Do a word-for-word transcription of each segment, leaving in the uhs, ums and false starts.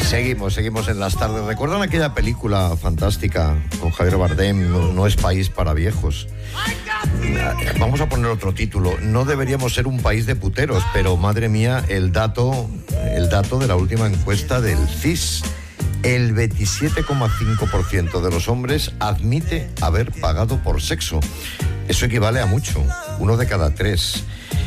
Seguimos, seguimos en las tardes. ¿Recuerdan aquella película fantástica con Javier Bardem, No, no es país para viejos? Vamos a poner otro título. No deberíamos ser un país de puteros, pero madre mía, el dato, el dato de la última encuesta del C I S. El veintisiete coma cinco por ciento de los hombres admite haber pagado por sexo. Eso equivale a mucho, uno de cada tres.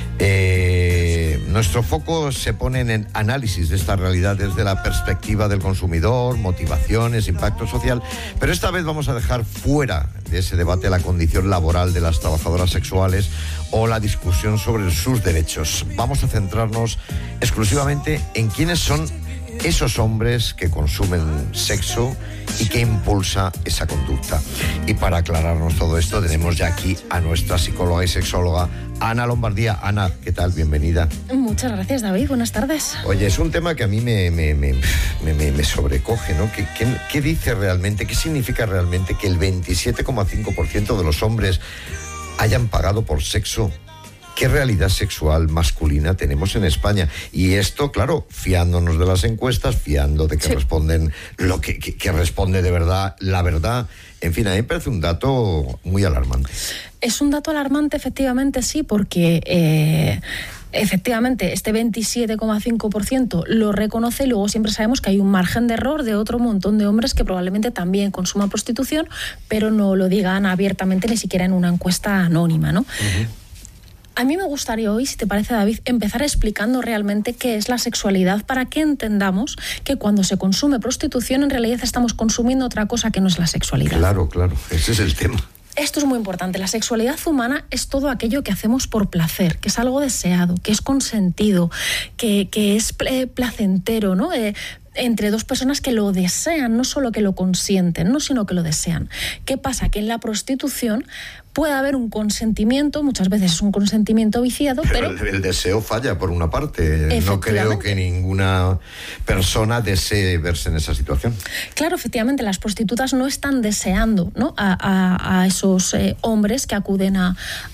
Eh, nuestro foco se pone en el análisis de esta realidad desde la perspectiva del consumidor, motivaciones, impacto social, pero esta vez vamos a dejar fuera de ese debate la condición laboral de las trabajadoras sexuales o la discusión sobre sus derechos. Vamos a centrarnos exclusivamente en quiénes son esos hombres que consumen sexo y que impulsa esa conducta. Y para aclararnos todo esto tenemos ya aquí a nuestra psicóloga y sexóloga Ana Lombardía. Ana, ¿qué tal? Bienvenida. Muchas gracias, David. Buenas tardes. Oye, es un tema que a mí me, me, me, me, me, me sobrecoge, ¿no? ¿Qué, qué, ¿Qué dice realmente, qué significa realmente que el veintisiete coma cinco por ciento de los hombres hayan pagado por sexo? ¿Qué realidad sexual masculina tenemos en España? Y esto, claro, fiándonos de las encuestas, fiando de que sí. responden lo que, que, que responde de verdad, la verdad. En fin, a mí me parece un dato muy alarmante. Es un dato alarmante, efectivamente, sí, porque eh, efectivamente este veintisiete coma cinco por ciento lo reconoce y luego siempre sabemos que hay un margen de error de otro montón de hombres que probablemente también consuman prostitución, pero no lo digan abiertamente ni siquiera en una encuesta anónima, ¿no? Uh-huh. A mí me gustaría hoy, si te parece, David, empezar explicando realmente qué es la sexualidad para que entendamos que cuando se consume prostitución en realidad estamos consumiendo otra cosa que no es la sexualidad. Claro, claro, ese es el tema. Esto es muy importante. La sexualidad humana es todo aquello que hacemos por placer, que es algo deseado, que es consentido, que, que es placentero, ¿no? Eh, entre dos personas que lo desean, no solo que lo consienten, no sino que lo desean. ¿Qué pasa? Que en la prostitución puede haber un consentimiento, muchas veces es un consentimiento viciado, pero... pero... El, el deseo falla, por una parte. No creo que ninguna persona desee verse en esa situación. Claro, efectivamente, las prostitutas no están deseando, ¿no? a, a, a esos eh, hombres que acuden a,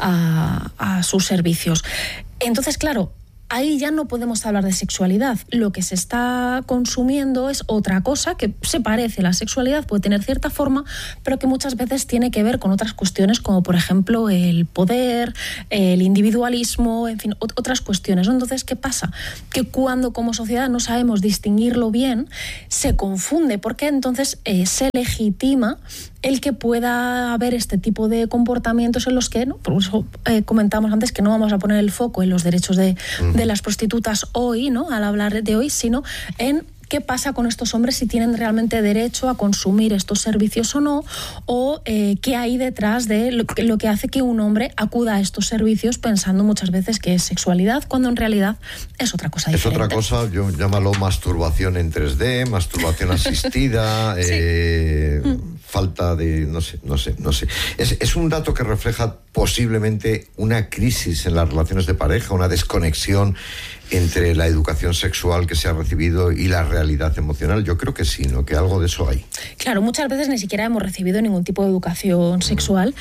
a, a sus servicios. Entonces, claro, ahí ya no podemos hablar de sexualidad. Lo que se está consumiendo es otra cosa que se parece a la sexualidad, puede tener cierta forma, pero que muchas veces tiene que ver con otras cuestiones como, por ejemplo, el poder, el individualismo, en fin, otras cuestiones. Entonces, ¿qué pasa? Que cuando como sociedad no sabemos distinguirlo bien, se confunde, porque entonces eh, se legitima el que pueda haber este tipo de comportamientos en los que, ¿no? Por eso eh, comentamos antes que no vamos a poner el foco en los derechos de, mm. de las prostitutas hoy, ¿no? Al hablar de hoy, sino en qué pasa con estos hombres, si tienen realmente derecho a consumir estos servicios o no, o eh, qué hay detrás de lo que, lo que hace que un hombre acuda a estos servicios pensando muchas veces que es sexualidad, cuando en realidad es otra cosa diferente. Es otra cosa, yo llámalo masturbación en tres D, masturbación asistida, sí. eh, mm. falta de, no sé, no sé, no sé. Es, es un dato que refleja posiblemente una crisis en las relaciones de pareja, una desconexión entre la educación sexual que se ha recibido y la realidad emocional. Yo creo que sí, ¿no? Que algo de eso hay. Claro, muchas veces ni siquiera hemos recibido ningún tipo de educación sexual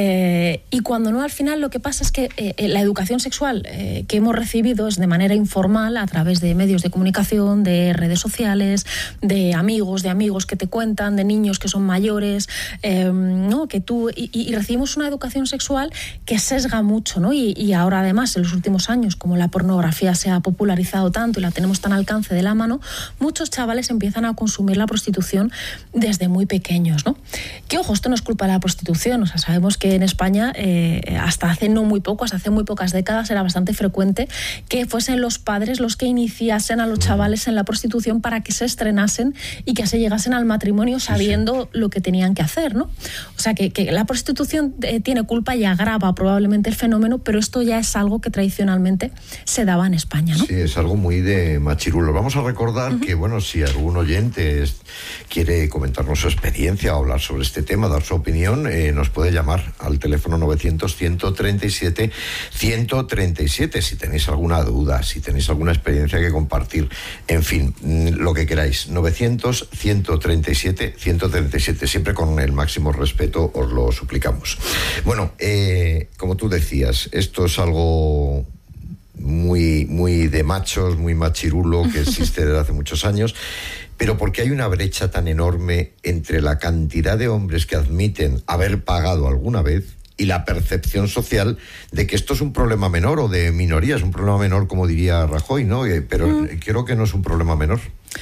eh, y cuando no, al final lo que pasa es que eh, la educación sexual eh, que hemos recibido es de manera informal a través de medios de comunicación, de redes sociales, de amigos, de amigos que te cuentan, de niños que son mayores, eh, ¿no? Que tú y, y recibimos una educación sexual que sesga mucho, ¿no? Y, y ahora además en los últimos años, como la pornografía se ha popularizado tanto y la tenemos tan al alcance de la mano, muchos chavales empiezan a consumir la prostitución desde muy pequeños, ¿no? Que ojo, esto no es culpa de la prostitución, o sea, sabemos que en España eh, hasta hace no muy poco, hasta hace muy pocas décadas era bastante frecuente que fuesen los padres los que iniciasen a los chavales en la prostitución para que se estrenasen y que se llegasen al matrimonio sabiendo sí, sí. lo que tenían que hacer, ¿no? O sea, que, que la prostitución eh, tiene culpa y agrava probablemente el fenómeno, pero esto ya es algo que tradicionalmente se daba en España, ¿no? Sí, es algo muy de machirulo. Vamos a recordar uh-huh. que, bueno, si algún oyente es, quiere comentarnos su experiencia o hablar sobre este tema, dar su opinión, eh, nos puede llamar al teléfono novecientos, ciento treinta y siete, ciento treinta y siete. Si tenéis alguna duda, si tenéis alguna experiencia que compartir, en fin, lo que queráis. novecientos, ciento treinta y siete, ciento treinta y siete. Siempre con el máximo respeto os lo suplicamos. Bueno, eh, como tú decías, esto es algo muy, muy de machos, muy machirulo, que existe desde hace muchos años, pero porque hay una brecha tan enorme entre la cantidad de hombres que admiten haber pagado alguna vez y la percepción social de que esto es un problema menor o de minoría, es un problema menor, como diría Rajoy, ¿no? Pero mm. creo que no es un problema menor.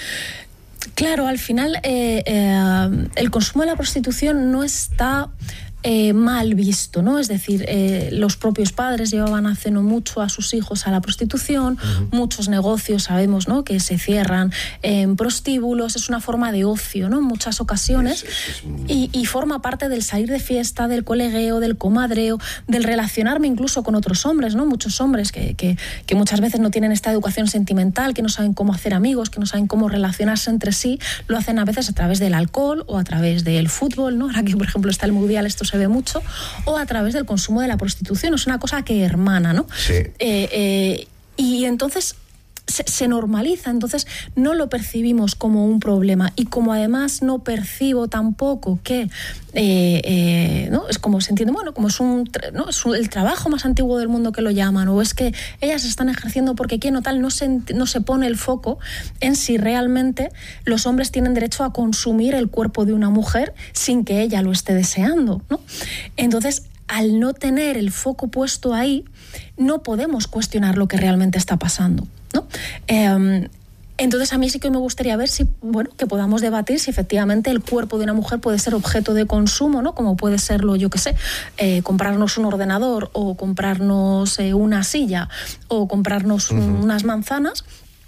Claro, al final eh, eh, el consumo de la prostitución no está eh, mal visto, ¿no? Es decir, eh, los propios padres llevaban hace no mucho a sus hijos a la prostitución, uh-huh. muchos negocios sabemos, ¿no?, que se cierran en prostíbulos, es una forma de ocio, ¿no?, en muchas ocasiones, es, es, es un... y, y forma parte del salir de fiesta, del colegueo, del comadreo, del relacionarme incluso con otros hombres, ¿no? Muchos hombres que, que, que muchas veces no tienen esta educación sentimental, que no saben cómo hacer amigos, que no saben cómo relacionarse entre sí, lo hacen a veces a través del alcohol o a través del fútbol, ¿no? Ahora que, por ejemplo, está el Mundial, esto se ve mucho, o a través del consumo de la prostitución. Es una cosa que hermana, ¿no? Sí. Eh, eh, y entonces se, se normaliza, entonces no lo percibimos como un problema, y como además no percibo tampoco que eh, eh, ¿no? Es como se entiende, bueno, como es un, ¿no?, es un, el trabajo más antiguo del mundo que lo llaman, o es que ellas están ejerciendo porque quieren o tal, no se, no se pone el foco en si realmente los hombres tienen derecho a consumir el cuerpo de una mujer sin que ella lo esté deseando, ¿no? Entonces, al no tener el foco puesto ahí, no podemos cuestionar lo que realmente está pasando, ¿no? Eh, entonces a mí sí que me gustaría ver si, bueno, que podamos debatir si efectivamente el cuerpo de una mujer puede ser objeto de consumo, ¿no? Como puede serlo, yo qué sé, eh, comprarnos un ordenador, o comprarnos eh, una silla, o comprarnos uh-huh. un, unas manzanas,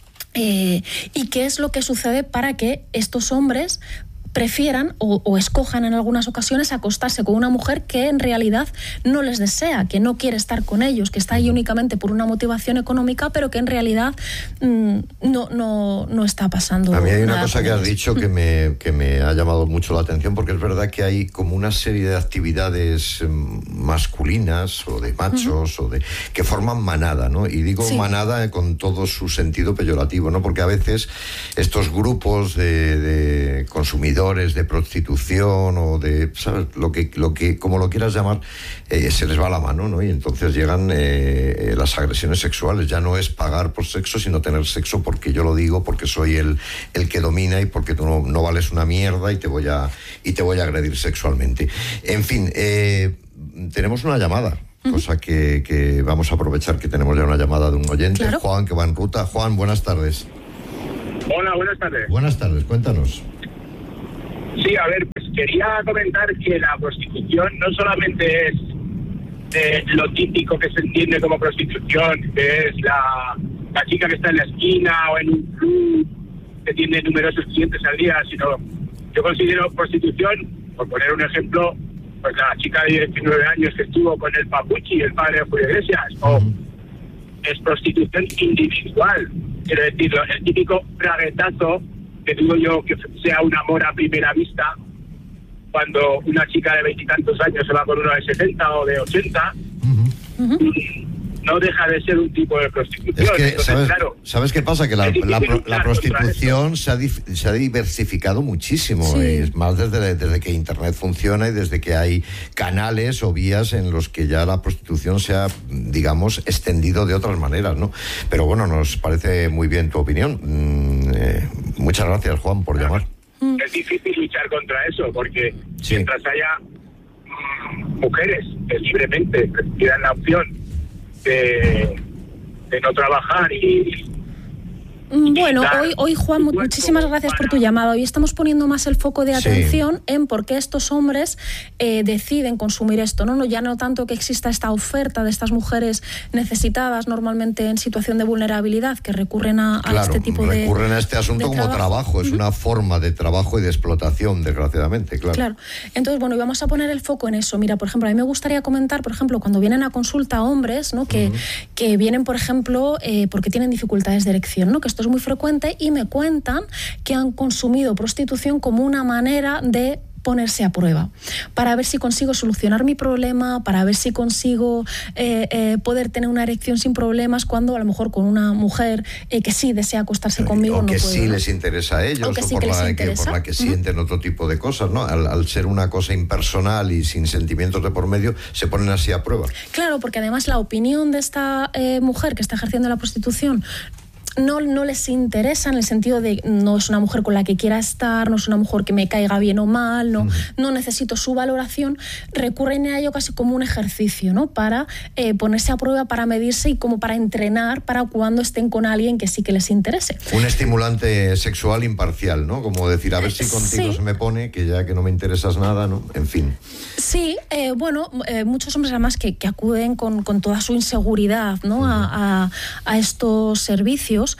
eh, y qué es lo que sucede para que estos hombres prefieran o, o escojan en algunas ocasiones acostarse con una mujer que en realidad no les desea, que no quiere estar con ellos, que está ahí únicamente por una motivación económica, pero que en realidad mmm, no, no, no está pasando nada. A mí hay una cosa que has dicho que me, que me ha llamado mucho la atención, porque es verdad que hay como una serie de actividades masculinas o de machos uh-huh. o de que forman manada, ¿no? Y digo sí. manada con todo su sentido peyorativo, ¿no? Porque a veces estos grupos de, de consumidores de prostitución o de, ¿sabes?, lo que, lo que como lo quieras llamar, eh, se les va la mano, ¿no? Y entonces llegan eh, las agresiones sexuales. Ya no es pagar por sexo, sino tener sexo porque yo lo digo, porque soy el, el que domina y porque tú no, no vales una mierda y te voy a y te voy a agredir sexualmente. En fin, eh, tenemos una llamada. Uh-huh. Cosa que, que vamos a aprovechar que tenemos ya una llamada de un oyente, claro. Juan, que va en ruta. Juan, buenas tardes. Hola, buenas tardes. Buenas tardes, cuéntanos. Sí, a ver, pues quería comentar que la prostitución no solamente es eh, lo típico que se entiende como prostitución, que es la, la chica que está en la esquina o en un club que tiene numerosos clientes al día, sino yo considero prostitución, por poner un ejemplo, pues la chica de diecinueve años que estuvo con el Papuchi, el padre de Julio Iglesias, o es prostitución individual, quiero decirlo, el típico braguetazo que digo yo que sea un amor a primera vista, cuando una chica de veintitantos años se va con uno de setenta o de ochenta, uh-huh. no deja de ser un tipo de prostitución. Es que, Entonces, ¿sabes, claro, ¿sabes qué pasa? Que la, la, la, la prostitución se ha, dif, se ha diversificado muchísimo, sí. Es más desde, desde que Internet funciona y desde que hay canales o vías en los que ya la prostitución se ha, digamos, extendido de otras maneras, ¿no? Pero bueno, nos parece muy bien tu opinión. Mm, eh, muchas gracias, Juan, por claro. llamar. Es difícil luchar contra eso, porque sí. mientras haya mm, mujeres que libremente pidan la opción de, de no trabajar y... Bueno, hoy, hoy Juan, muchísimas gracias por tu llamada. Hoy estamos poniendo más el foco de atención sí. en por qué estos hombres eh, deciden consumir esto, ¿no? Ya no tanto que exista esta oferta de estas mujeres necesitadas, normalmente en situación de vulnerabilidad, que recurren a, claro, a este tipo recurren de recurren a este asunto como trabajo. trabajo. Es uh-huh. una forma de trabajo y de explotación, desgraciadamente, claro. Claro. Entonces, bueno, y vamos a poner el foco en eso. Mira, por ejemplo, a mí me gustaría comentar, por ejemplo, cuando vienen a consulta hombres, ¿no? Que, uh-huh. que vienen, por ejemplo, eh, porque tienen dificultades de erección, ¿no? Que esto es muy frecuente, y me cuentan que han consumido prostitución como una manera de ponerse a prueba, para ver si consigo solucionar mi problema, para ver si consigo eh, eh, poder tener una erección sin problemas, cuando a lo mejor con una mujer eh, que sí desea acostarse conmigo o no que puedo, sí ¿no? les interesa a ellos, o, sí por, que la que, por la que sienten uh-huh. otro tipo de cosas, ¿no? Al, al ser una cosa impersonal y sin sentimientos de por medio, se ponen así a prueba. Claro, porque además la opinión de esta eh, mujer que está ejerciendo la prostitución No, no les interesa, en el sentido de no es una mujer con la que quiera estar, no es una mujer que me caiga bien o mal, no, uh-huh. no necesito su valoración, recurren a ello casi como un ejercicio, ¿no? Para eh, ponerse a prueba, para medirse y como para entrenar para cuando estén con alguien que sí que les interese. Un estimulante sexual imparcial, ¿no? Como decir, a ver si contigo sí. se me pone, que ya que no me interesas nada, ¿no? En fin. Sí, eh, bueno, eh, muchos hombres además que, que acuden con, con toda su inseguridad, ¿no? Uh-huh. a, a, a estos servicios.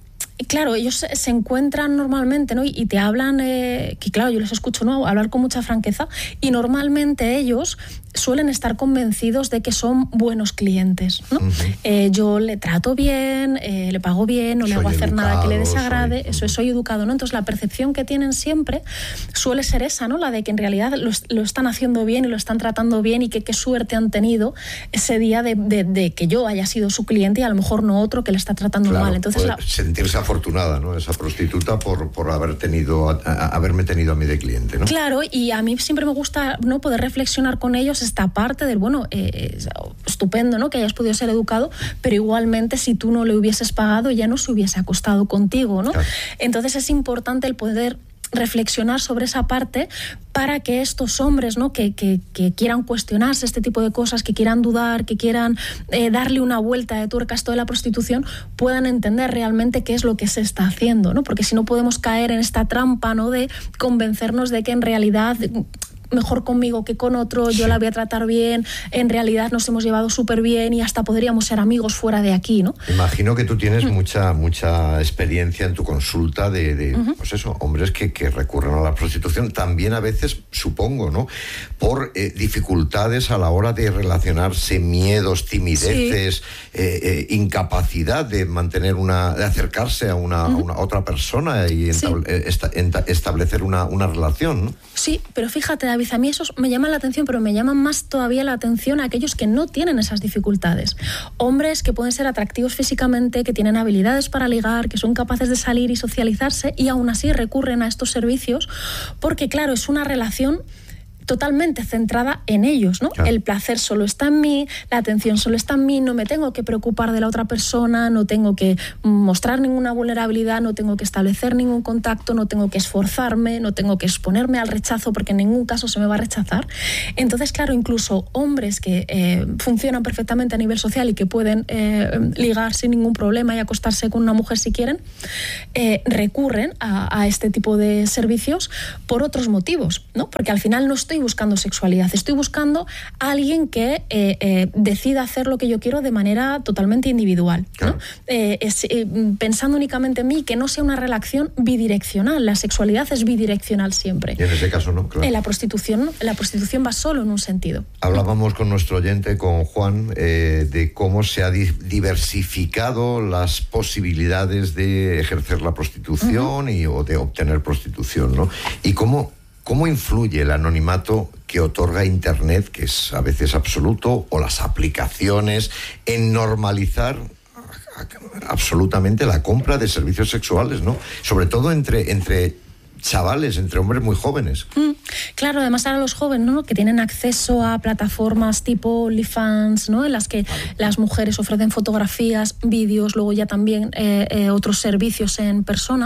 Y claro, ellos se encuentran normalmente, ¿no? Y, y te hablan, eh, que claro, yo les escucho, ¿no? Hablar con mucha franqueza, y normalmente ellos suelen estar convencidos de que son buenos clientes, ¿no? Uh-huh. eh, yo le trato bien, eh, le pago bien, no soy le hago hacer educado, nada que le desagrade, soy, eso uh-huh. soy educado, ¿no? Entonces la percepción que tienen siempre suele ser esa, ¿no? La de que en realidad lo, lo están haciendo bien y lo están tratando bien, y que qué suerte han tenido ese día de, de, de que yo haya sido su cliente y a lo mejor no otro que le está tratando claro, mal. Entonces la... sentirse afortunada, ¿no? Esa prostituta por, por haber tenido, a, a, haberme tenido a mí de cliente, ¿no? Claro, y a mí siempre me gusta, ¿no? Poder reflexionar con ellos esta parte del, bueno, eh, estupendo, ¿no? Que hayas podido ser educado, pero igualmente si tú no le hubieses pagado ya no se hubiese acostado contigo, ¿no? Claro. Entonces es importante el poder reflexionar sobre esa parte para que estos hombres, ¿no? que, que, que quieran cuestionarse este tipo de cosas, que quieran dudar, que quieran eh, darle una vuelta de tuerca a esto de la prostitución, puedan entender realmente qué es lo que se está haciendo, ¿no? Porque si no podemos caer en esta trampa, ¿no? De convencernos de que en realidad mejor conmigo que con otro, yo la voy a tratar bien, en realidad nos hemos llevado súper bien y hasta podríamos ser amigos fuera de aquí, ¿no? Imagino que tú tienes uh-huh. mucha mucha experiencia en tu consulta de, de uh-huh. pues eso, hombres que, que recurren a la prostitución, también a veces, supongo, ¿no? Por eh, dificultades a la hora de relacionarse, miedos, timideces, sí. eh, eh, incapacidad de mantener una, de acercarse a una, uh-huh. a una otra persona y entable, sí. esta, enta, establecer una, una relación, ¿no? Sí, pero fíjate, David, a mí esos me llaman la atención, pero me llaman más todavía la atención a aquellos que no tienen esas dificultades. Hombres que pueden ser atractivos físicamente, que tienen habilidades para ligar, que son capaces de salir y socializarse, y aún así recurren a estos servicios porque, claro, es una relación totalmente centrada en ellos, ¿no? Claro. El placer solo está en mí, la atención solo está en mí, no me tengo que preocupar de la otra persona, no tengo que mostrar ninguna vulnerabilidad, no tengo que establecer ningún contacto, no tengo que esforzarme, no tengo que exponerme al rechazo porque en ningún caso se me va a rechazar. Entonces, claro, incluso hombres que eh, funcionan perfectamente a nivel social y que pueden eh, ligar sin ningún problema y acostarse con una mujer si quieren, eh, recurren a, a este tipo de servicios por otros motivos, ¿no? Porque al final no estoy buscando sexualidad, estoy buscando a alguien que eh, eh, decida hacer lo que yo quiero de manera totalmente individual, claro. ¿no? Eh, es, eh, pensando únicamente en mí, que no sea una relación bidireccional. La sexualidad es bidireccional siempre. Y en ese caso no, claro. En la prostitución, la prostitución va solo en un sentido. Hablábamos con nuestro oyente, con Juan, eh, de cómo se ha di- diversificado las posibilidades de ejercer la prostitución uh-huh. y, o de obtener prostitución, ¿no? Y cómo ¿Cómo influye el anonimato que otorga Internet, que es a veces absoluto, o las aplicaciones, en normalizar absolutamente la compra de servicios sexuales, ¿no? Sobre todo entre, entre chavales, entre hombres muy jóvenes? Mm, claro, además ahora los jóvenes, ¿no? Que tienen acceso a plataformas tipo OnlyFans, ¿no? En las que vale. las mujeres ofrecen fotografías, vídeos, luego ya también eh, eh, otros servicios en persona.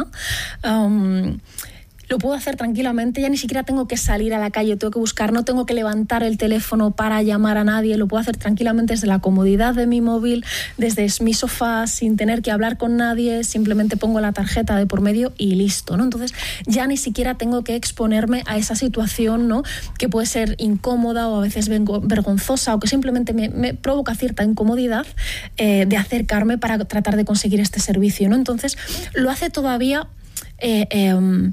Um, Lo puedo hacer tranquilamente, ya ni siquiera tengo que salir a la calle, tengo que buscar, no tengo que levantar el teléfono para llamar a nadie, lo puedo hacer tranquilamente desde la comodidad de mi móvil, desde mi sofá, sin tener que hablar con nadie, simplemente pongo la tarjeta de por medio y listo, ¿no? Entonces ya ni siquiera tengo que exponerme a esa situación, ¿no? Que puede ser incómoda o a veces vergonzosa o que simplemente me, me provoca cierta incomodidad eh, de acercarme para tratar de conseguir este servicio, ¿no? Entonces lo hace todavía eh, eh,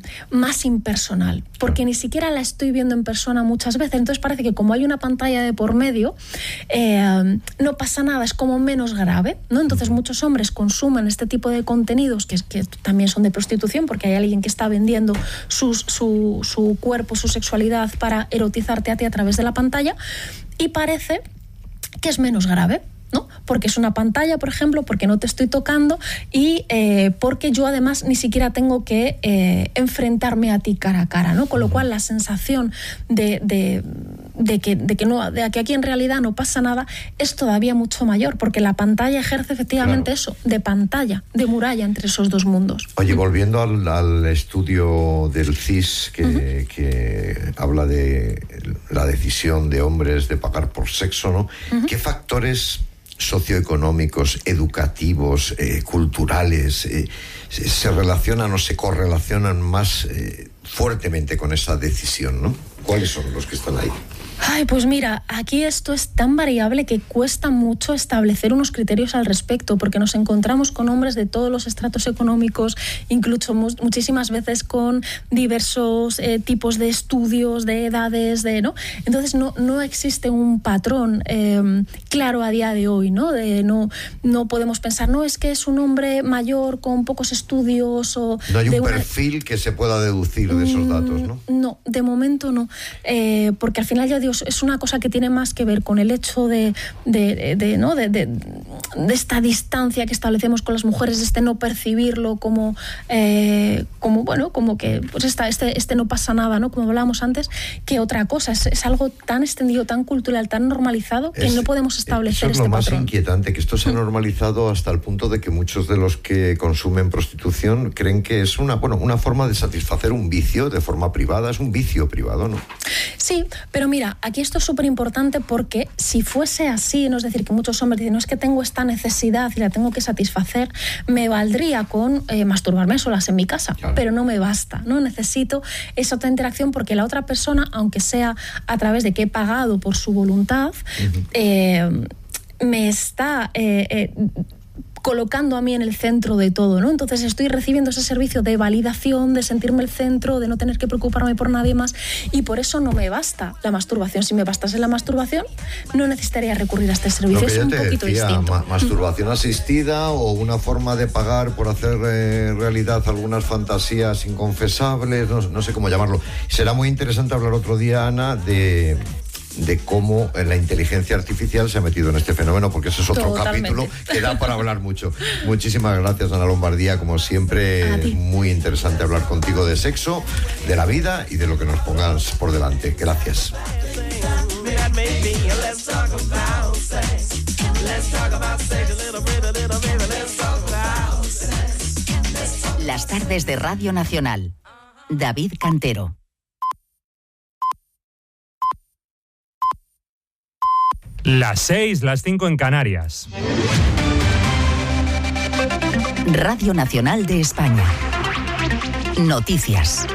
más impersonal, porque ni siquiera la estoy viendo en persona muchas veces. Entonces parece que como hay una pantalla de por medio, eh, no pasa nada, es como menos grave, ¿no? Entonces muchos hombres consumen este tipo de contenidos que, que también son de prostitución, porque hay alguien que está vendiendo sus, su, su cuerpo, su sexualidad para erotizarte a ti a través de la pantalla, y parece que es menos grave, ¿no? Porque es una pantalla, por ejemplo, porque no te estoy tocando y eh, porque yo además ni siquiera tengo que eh, enfrentarme a ti cara a cara, ¿no? Con lo cual la sensación de, de, de, que, de, que no, de que aquí en realidad no pasa nada es todavía mucho mayor, porque la pantalla ejerce efectivamente claro. eso, de pantalla, de muralla entre esos dos mundos. Oye, volviendo al, al estudio del C I S que, uh-huh. que habla de la decisión de hombres de pagar por sexo, ¿no? Uh-huh. ¿Qué factores socioeconómicos, educativos, eh, culturales, eh, se, se relacionan o se correlacionan más eh, fuertemente con esa decisión, ¿no? ¿Cuáles son los que están ahí? Ay, pues mira, aquí esto es tan variable que cuesta mucho establecer unos criterios al respecto, porque nos encontramos con hombres de todos los estratos económicos, incluso mu- muchísimas veces con diversos eh, tipos de estudios, de edades, de, ¿no? Entonces no, no existe un patrón eh, claro a día de hoy, ¿no? De, no, no podemos pensar, no, es que es un hombre mayor con pocos estudios o... No hay un de una... perfil que se pueda deducir de esos datos, ¿no? No, de momento no, eh, porque al final ya digo, es una cosa que tiene más que ver con el hecho de, de, de, de, ¿no? de, de, de esta distancia que establecemos con las mujeres, de este no percibirlo como, eh, como bueno, como que pues esta, este, este no pasa nada, ¿no? Como hablábamos antes, que otra cosa. Es, es algo tan extendido, tan cultural, tan normalizado, que es, no podemos establecer este patrón. Eso es lo más inquietante, que esto se ha normalizado hasta el punto de que muchos de los que consumen prostitución creen que es una, bueno, una forma de satisfacer un vicio de forma privada, es un vicio privado, ¿no? Sí, pero mira, aquí esto es súper importante, porque si fuese así, no es decir, que muchos hombres dicen, no, es que tengo esta necesidad y la tengo que satisfacer, me valdría con eh, masturbarme solas en mi casa, claro. Pero no me basta, ¿no? Necesito esa otra interacción, porque la otra persona, aunque sea a través de que he pagado por su voluntad, uh-huh. eh, me está... Eh, eh, colocando a mí en el centro de todo, ¿no? Entonces estoy recibiendo ese servicio de validación, de sentirme el centro, de no tener que preocuparme por nadie más, y por eso no me basta la masturbación. Si me bastase la masturbación, no necesitaría recurrir a este servicio. Es un poquito decía, distinto. Ma- masturbación asistida o una forma de pagar por hacer eh, realidad algunas fantasías inconfesables, no, no sé cómo llamarlo. Será muy interesante hablar otro día, Ana, de... de cómo la inteligencia artificial se ha metido en este fenómeno, porque ese es otro Totalmente. capítulo que da para hablar mucho. Muchísimas gracias, Ana Lombardía, como siempre, muy interesante hablar contigo de sexo, de la vida y de lo que nos pongas por delante. Gracias. Las tardes de Radio Nacional. David Cantero. Las seis, las cinco en Canarias. Radio Nacional de España. Noticias.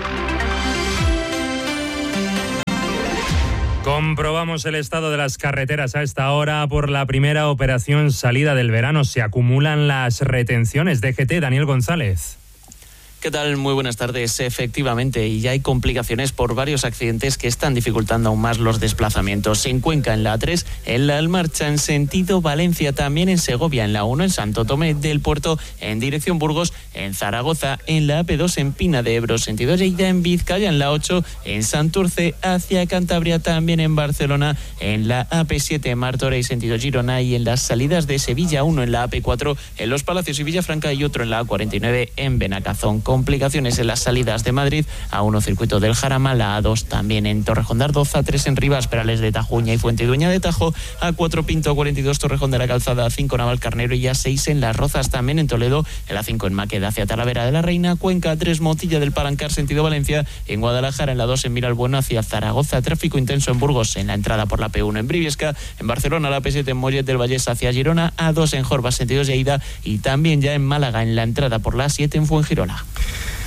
Comprobamos el estado de las carreteras a esta hora. Por la primera operación salida del verano se acumulan las retenciones. D G T, Daniel González. ¿Qué tal? Muy buenas tardes. Efectivamente, y ya hay complicaciones por varios accidentes que están dificultando aún más los desplazamientos. En Cuenca, en la A tres, en la Almarcha, en sentido Valencia, también en Segovia, en la uno, en Santo Tomé del Puerto, en dirección Burgos, en Zaragoza, en la A P dos, en Pina de Ebro, sentido Lleida, en Vizcaya, en la ocho, en Santurce, hacia Cantabria, también en Barcelona, en la A P siete, en Martorell, sentido Girona, y en las salidas de Sevilla, uno en la A P cuatro, en Los Palacios y Villafranca, y otro en la A cuarenta y nueve, en Benacazón. Complicaciones en las salidas de Madrid, A uno circuito del Jarama, la A dos también en Torrejón de Ardoz, A tres en Rivas, Perales de Tajuña y Fuentidueña de Tajo, A cuatro Pinto, A cuarenta y dos Torrejón de la Calzada, A cinco Navalcarnero y A seis en Las Rozas, también en Toledo, el A cinco en Maqueda hacia Talavera de la Reina, Cuenca, A tres Motilla del Palancar sentido Valencia, en Guadalajara en la dos en Miralbueno hacia Zaragoza, tráfico intenso en Burgos en la entrada por la P uno en Briviesca, en Barcelona la A P siete en Mollet del Vallés hacia Girona, A dos en Jorba sentido Lleida y también ya en Málaga en la entrada por la A siete en Fuengirola.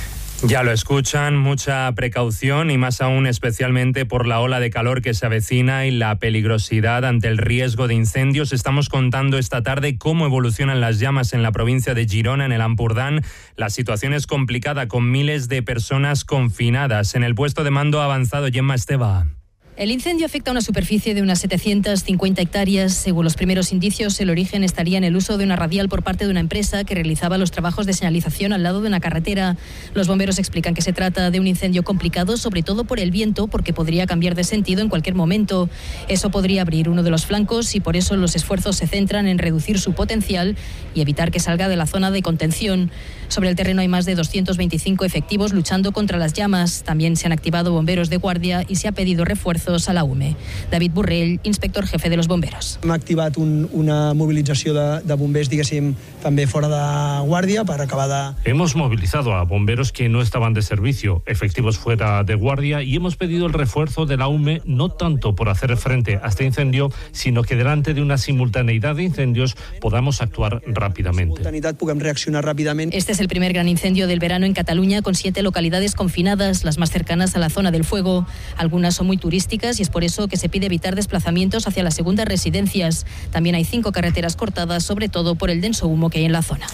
Ya lo escuchan, mucha precaución y más aún especialmente por la ola de calor que se avecina y la peligrosidad ante el riesgo de incendios. Estamos contando esta tarde cómo evolucionan las llamas en la provincia de Girona, en el Ampurdán. La situación es complicada con miles de personas confinadas. En el puesto de mando ha avanzado Gemma Esteva. El incendio afecta a una superficie de unas setecientas cincuenta hectáreas. Según los primeros indicios, el origen estaría en el uso de una radial por parte de una empresa que realizaba los trabajos de señalización al lado de una carretera. Los bomberos explican que se trata de un incendio complicado, sobre todo por el viento, porque podría cambiar de sentido en cualquier momento. Eso podría abrir uno de los flancos y por eso los esfuerzos se centran en reducir su potencial y evitar que salga de la zona de contención. Sobre el terreno hay más de doscientos veinticinco efectivos luchando contra las llamas. También se han activado bomberos de guardia y se ha pedido refuerzo a la U M E. David Borrell, inspector jefe de los bomberos. Hem activat un, una mobilització de, de bombers, diguéssim, també fora de guàrdia para acabar de... Hemos movilizado a bomberos que no estaban de servicio, efectivos fuera de guardia, y hemos pedido el refuerzo de la U M E no tanto por hacer frente a este incendio, sino que delante de una simultaneidad de incendios podamos actuar rápidamente. Simultaneïtat puguem reaccionar ràpidament. Este es el primer gran incendio del verano en Cataluña, con siete localidades confinadas, las más cercanas a la zona del fuego. Algunas son muy turísticas y es por eso que se pide evitar desplazamientos hacia las segundas residencias. También hay cinco carreteras cortadas, sobre todo por el denso humo que hay en la zona.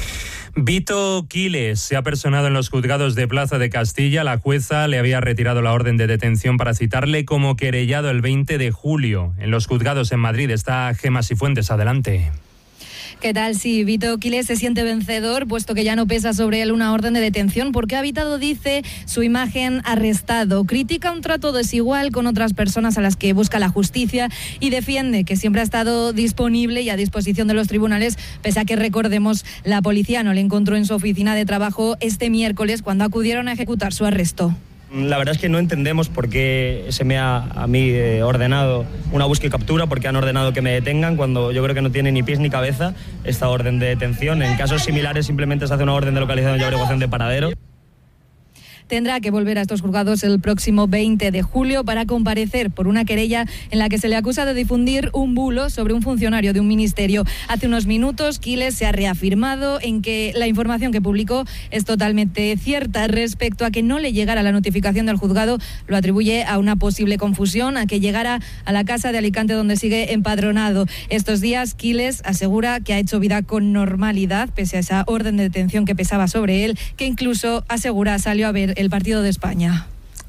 Vito Quiles se ha personado en los juzgados de Plaza de Castilla. La jueza le había retirado la orden de detención para citarle como querellado el veinte de julio. En los juzgados en Madrid está Gemma Sifuentes. Adelante. ¿Qué tal? Sí, Vito Quiles se siente vencedor, puesto que ya no pesa sobre él una orden de detención, porque ha evitado, dice, su imagen arrestado. Critica un trato desigual con otras personas a las que busca la justicia y defiende que siempre ha estado disponible y a disposición de los tribunales, pese a que, recordemos, la policía no le encontró en su oficina de trabajo este miércoles cuando acudieron a ejecutar su arresto. La verdad es que no entendemos por qué se me ha a mí eh, ordenado una búsqueda y captura, porque han ordenado que me detengan cuando yo creo que no tiene ni pies ni cabeza esta orden de detención. En casos similares simplemente se hace una orden de localización y averiguación de paradero. Tendrá que volver a estos juzgados el próximo veinte de julio para comparecer por una querella en la que se le acusa de difundir un bulo sobre un funcionario de un ministerio. Hace unos minutos, Quiles se ha reafirmado en que la información que publicó es totalmente cierta. Respecto a que no le llegara la notificación del juzgado, lo atribuye a una posible confusión, a que llegara a la casa de Alicante donde sigue empadronado. Estos días, Quiles asegura que ha hecho vida con normalidad, pese a esa orden de detención que pesaba sobre él, que incluso asegura salió a ver el partido de España.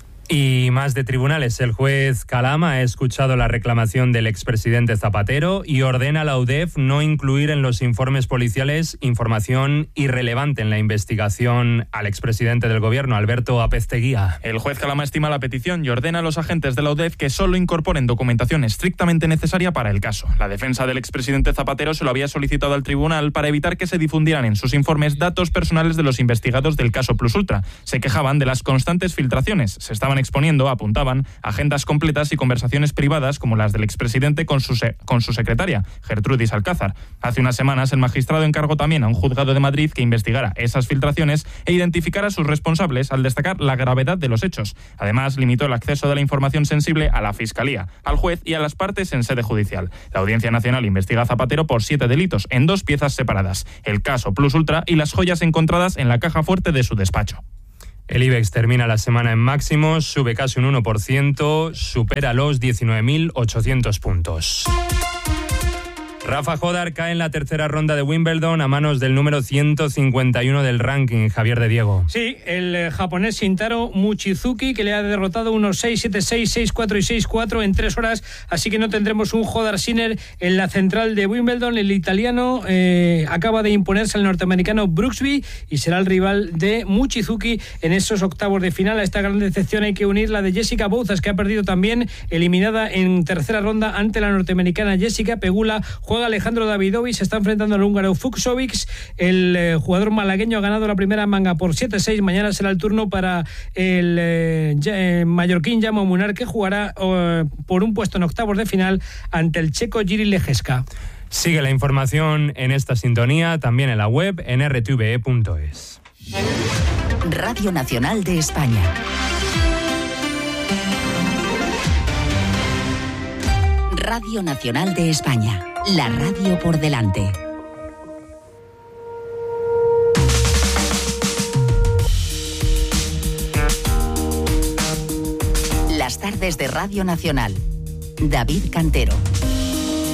Y más de tribunales. El juez Calama ha escuchado la reclamación del expresidente Zapatero y ordena a la U D E F no incluir en los informes policiales información irrelevante en la investigación al expresidente del gobierno, Alberto Apezteguía. El juez Calama estima la petición y ordena a los agentes de la U D E F que solo incorporen documentación estrictamente necesaria para el caso. La defensa del expresidente Zapatero se lo había solicitado al tribunal para evitar que se difundieran en sus informes datos personales de los investigados del caso Plus Ultra. Se quejaban de las constantes filtraciones. Se estaban exponiendo, apuntaban, agendas completas y conversaciones privadas como las del expresidente con su, se- con su secretaria, Gertrudis Alcázar. Hace unas semanas el magistrado encargó también a un juzgado de Madrid que investigara esas filtraciones e identificara a sus responsables al destacar la gravedad de los hechos. Además, limitó el acceso de la información sensible a la Fiscalía, al juez y a las partes en sede judicial. La Audiencia Nacional investiga a Zapatero por siete delitos en dos piezas separadas: el caso Plus Ultra y las joyas encontradas en la caja fuerte de su despacho. El IBEX termina la semana en máximos, sube casi un uno por ciento, supera los diecinueve mil ochocientos puntos. Rafa Jodar cae en la tercera ronda de Wimbledon a manos del número ciento cincuenta y uno del ranking, Javier de Diego. Sí, el eh, japonés Shintaro Mochizuki, que le ha derrotado unos seis siete seis, seis cuatro y seis cuatro en tres horas, así que no tendremos un Jodar Sinner en la central de Wimbledon. El italiano eh, acaba de imponerse al norteamericano Brooksby y será el rival de Mochizuki en esos octavos de final. A esta gran decepción hay que unir la de Jessica Bouzas, que ha perdido también, eliminada en tercera ronda ante la norteamericana Jessica Pegula. Juega Alejandro Davidovich, se está enfrentando al húngaro Fucsovic. El eh, jugador malagueño ha ganado la primera manga por siete seis. Mañana será el turno para el eh, eh, mallorquín Jaume Munar, que jugará eh, por un puesto en octavos de final ante el checo Jiří Ležeska. Sigue la información en esta sintonía, también en la web en r t v e punto es. Radio Nacional de España. Radio Nacional de España, la radio por delante. tardes de Radio Nacional. David Cantero.